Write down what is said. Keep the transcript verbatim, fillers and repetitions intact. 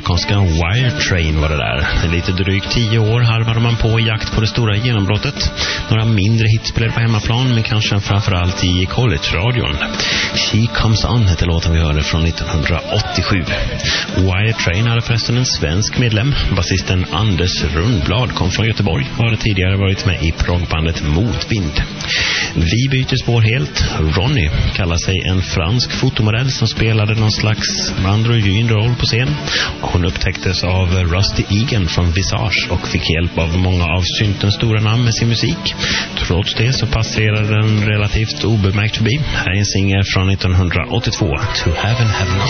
amerikanska Wire Train var det där. I lite drygt tio år harvade man på i jakt på det stora genombrottet. Några mindre hits spelade på hemmaplan, men kanske framförallt i college-radion. She Comes On heter låten vi hörde från nittonhundraåttiosju. Wire Train hade förresten en svensk medlem. Basisten Anders Rundblad kom från Göteborg och hade tidigare varit med i progbandet Motvind. Vi byter spår helt. Ronny kallar sig en fransk fotomodell som spelade någon slags androgyn roll på scen. Hon upptäcktes av Rusty Egan från Visage och fick hjälp av många av syntens stora namn med sin musik. Trots det så passerade den relativt obemärkt förbi. Här är en singel från nittonhundraåttiotvå, To Heaven Heaven.